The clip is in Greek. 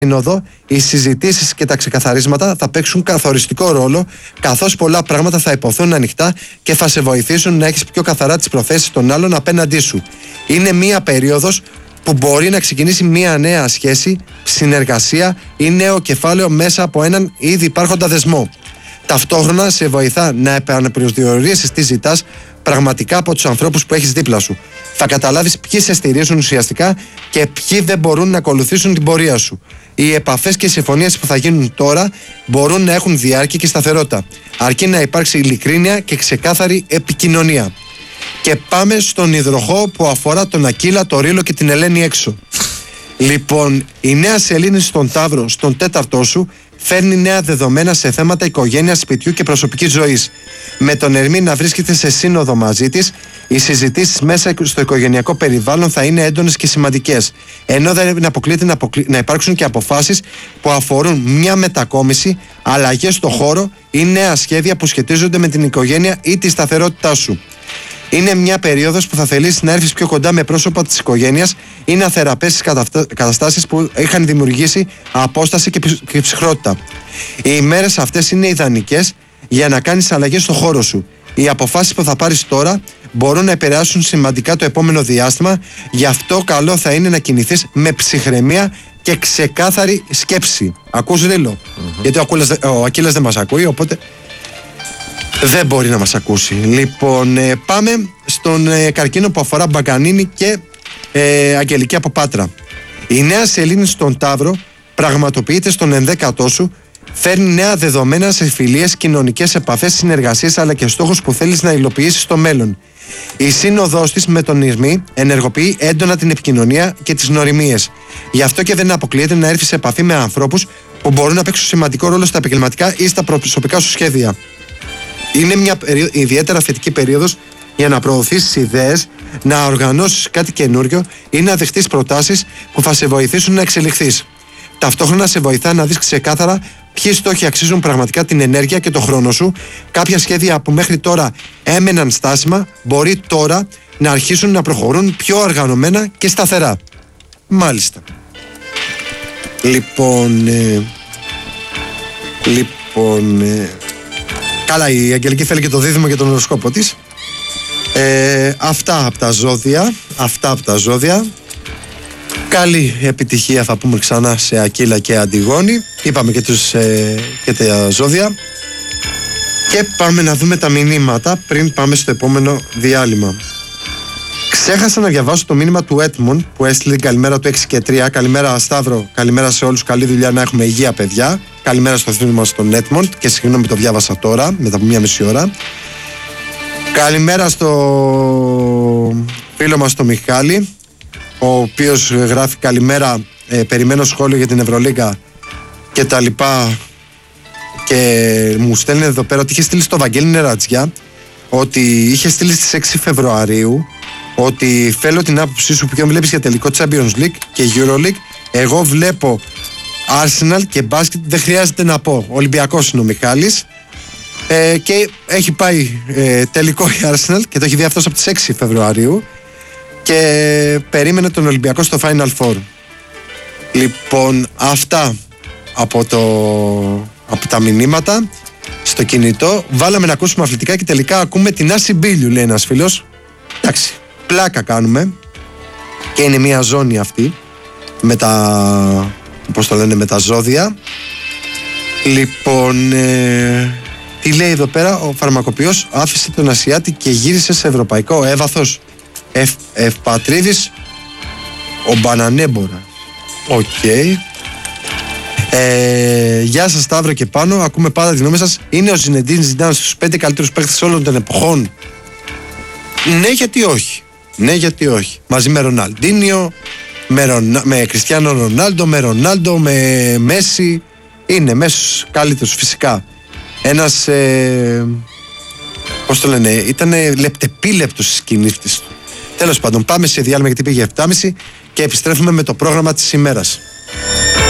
σύνοδο οι συζητήσεις και τα ξεκαθαρίσματα θα παίξουν καθοριστικό ρόλο, καθώς πολλά πράγματα θα υποθούν ανοιχτά και θα σε βοηθήσουν να έχεις πιο καθαρά τις προθέσεις των άλλων απέναντί σου. Είναι μία περίοδος που μπορεί να ξεκινήσει μία νέα σχέση, συνεργασία ή νέο κεφάλαιο μέσα από έναν ήδη υπάρχοντα δεσμό. Ταυτόχρονα σε βοηθά να επαναπροσδιορίσεις τι ζητάς πραγματικά από τους ανθρώπους που έχεις δίπλα σου. Θα καταλάβεις ποιοι σε στηρίζουν ουσιαστικά και ποιοι δεν μπορούν να ακολουθήσουν την πορεία σου. Οι επαφές και οι συμφωνίες που θα γίνουν τώρα μπορούν να έχουν διάρκεια και σταθερότητα, αρκεί να υπάρξει ειλικρίνεια και ξεκάθαρη επικοινωνία. Και πάμε στον υδροχόο που αφορά τον Ακύλα, το Ρήλο και την Ελένη έξω. Λοιπόν, η νέα σελήνη στον Ταύρο, στον τέταρτό σου, φέρνει νέα δεδομένα σε θέματα οικογένειας, σπιτιού και προσωπικής ζωής. Με τον Ερμή να βρίσκεται σε σύνοδο μαζί της, οι συζητήσεις μέσα στο οικογενειακό περιβάλλον θα είναι έντονες και σημαντικές. Ενώ δεν αποκλείεται να υπάρξουν και αποφάσεις που αφορούν μια μετακόμιση, αλλαγές στο χώρο ή νέα σχέδια που σχετίζονται με την οικογένεια ή τη σταθερότητά σου. Είναι μια περίοδος που θα θελήσεις να έρθεις πιο κοντά με πρόσωπα της οικογένειας ή να θεραπεύσεις καταστάσεις που είχαν δημιουργήσει απόσταση και ψυχρότητα. Οι ημέρες αυτές είναι ιδανικές για να κάνεις αλλαγές στο χώρο σου. Οι αποφάσεις που θα πάρεις τώρα μπορούν να επηρεάσουν σημαντικά το επόμενο διάστημα, γι' αυτό καλό θα είναι να κινηθείς με ψυχραιμία και ξεκάθαρη σκέψη. Ακούς, Ρήλο? Γιατί ο Ακύλας δεν μας ακούει, οπότε δεν μπορεί να μας ακούσει. Λοιπόν, πάμε στον καρκίνο που αφορά Μπαγκανίνη και Αγγελική από Πάτρα. Η νέα σελήνη στον Ταύρο πραγματοποιείται στον 11ο σου, φέρνει νέα δεδομένα σε φιλίες, κοινωνικές επαφές, συνεργασίες αλλά και στόχους που θέλεις να υλοποιήσεις στο μέλλον. Η σύνοδός της με τον Ερμή ενεργοποιεί έντονα την επικοινωνία και τις νοημίες. Γι' αυτό και δεν αποκλείεται να έρθεις σε επαφή με ανθρώπους που μπορούν να παίξουν σημαντικό ρόλο στα επαγγελματικά ή στα προσωπικά σου σχέδια. Είναι μια ιδιαίτερα θετική περίοδος για να προωθήσεις ιδέες, να οργανώσεις κάτι καινούριο ή να δεχτείς προτάσεις που θα σε βοηθήσουν να εξελιχθείς. Ταυτόχρονα σε βοηθά να δεις ξεκάθαρα ποιοι στόχοι αξίζουν πραγματικά την ενέργεια και το χρόνο σου. Κάποια σχέδια που μέχρι τώρα έμεναν στάσιμα μπορεί τώρα να αρχίσουν να προχωρούν πιο οργανωμένα και σταθερά. Μάλιστα. Καλά, η Αγγελική θέλει και το δίδυμο και τον οροσκόπο της. Αυτά από τα ζώδια. Καλή επιτυχία θα πούμε ξανά σε Ακύλα και Αντιγόνη. Είπαμε και τα ζώδια. Και πάμε να δούμε τα μηνύματα πριν πάμε στο επόμενο διάλειμμα. Ξέχασα να διαβάσω το μήνυμα του Έτμον που έστειλε την καλημέρα του 6 και 3. Καλημέρα Σταύρο, καλημέρα σε όλους, καλή δουλειά, να έχουμε υγεία παιδιά. Καλημέρα στο φίλο μας τον Έτμον και συγγνώμη το διάβασα τώρα μετά από 1,5 ώρα. Καλημέρα στο φίλο μας τον Μιχάλη, ο οποίος γράφει καλημέρα, περιμένω σχόλιο για την Ευρωλίγκα και τα λοιπά, και μου στέλνει εδώ πέρα ότι είχε στείλει στο Βαγγέλη Νερατζιά, ότι είχε στείλει στις 6 Φεβρουαρίου, ότι θέλω την άποψή σου ποιον βλέπεις για τελικό Champions League και EuroLeague. Εγώ βλέπω Arsenal και μπάσκετ, δεν χρειάζεται να πω. Ολυμπιακός είναι ο Μιχάλης, και έχει πάει τελικό η Arsenal και το έχει δει αυτός από τις 6 Φεβρουαρίου και περίμενε τον Ολυμπιακό στο Final Four. Λοιπόν, αυτά από τα μηνύματα στο κινητό. Βάλαμε να ακούσουμε αθλητικά και τελικά ακούμε την Άση Μπίλιου, λέει ένας φίλος. Εντάξει, πλάκα κάνουμε και είναι μια ζώνη αυτή με τα, πώς το λένε, με τα ζώδια. Λοιπόν, τι λέει εδώ πέρα? Ο φαρμακοποιός άφησε τον Ασιάτη και γύρισε σε ευρωπαϊκό έδαφος. Ευπατρίδης ο Μπανανέμπορα. Οκ. Γεια σας Σταύρο και πάνω. Ακούμε πάντα τη γνώμη σας. Είναι ο Ζινεντίν Ζιντάν στους 5 καλύτερους παίκτες όλων των εποχών? Ναι, γιατί όχι. Μαζί με Ροναλντίνιο, με Κριστιάνο Ρονάλντο, με Ρονάλντο, με Μέση. Είναι μέσος καλύτερος φυσικά. Ένας, πώς το λένε, ήταν λεπτεπίλεπτος στις κινήσεις του. Τέλος πάντων, πάμε σε διάλειμμα γιατί πήγε 7.30 και επιστρέφουμε με το πρόγραμμα της ημέρας.